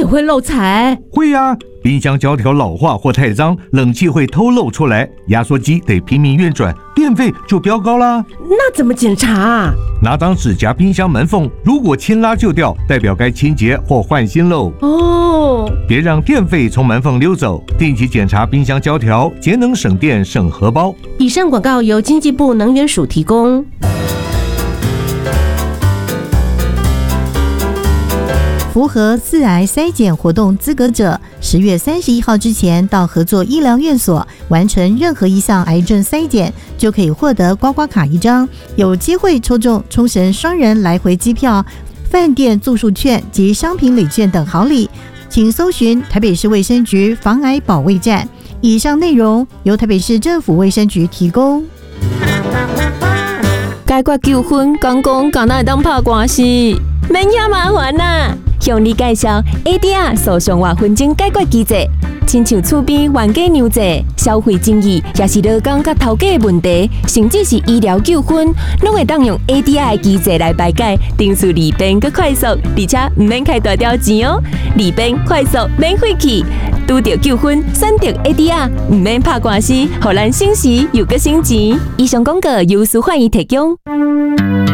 会漏财？ 会呀，冰箱胶条老化或太脏，冷气会偷漏出来，压缩机得拼命运转，电费就飙高啦。 那怎么检查啊？ 拿张纸夹冰箱门缝，如果轻拉就掉，代表该清洁或换新喽。 哦， 别让电费从门缝溜走，定期检查冰箱胶条，节能省电省荷包。 以上广告由经济部能源署提供。 符合4癌筛检活动资格者，10月31号之前到合作医疗院所完成任何一项癌症筛检，就可以获得刮刮卡1张，有机会抽中冲绳双人来回机票、饭店住宿券及商品礼券等好礼。请搜寻台北市卫生局防癌保卫站。以上内容由台北市政府卫生局提供。 解决纠纷，讲敢若会当拍官司，免遐麻烦啦。向你介绍 ADR 诉讼或纷争解决机制，亲像厝边冤家娘债、消费争议，也是劳工甲头家的问题，甚至是医疗纠纷，拢会当用 ADR 的机制来排解，程序利便佮快速，而且唔免开大条钱哦，利便快速免费气。拄到纠纷，选择 ADR， 唔免拍官司，互咱省时又佮省钱。以上广告由司法院提供。